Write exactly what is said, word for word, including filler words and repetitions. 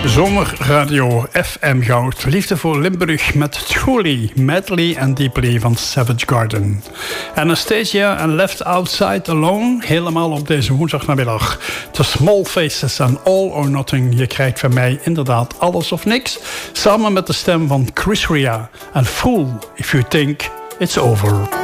Zomerradio F M Goud. Liefde voor Limburg met Truly, Madly and Deeply van Savage Garden. Anastasia en Left Outside Alone. Helemaal op deze woensdagnamiddag. The Small Faces en All or Nothing. Je krijgt van mij inderdaad alles of niks. Samen met de stem van Chris Rea. En Fool if you think it's over.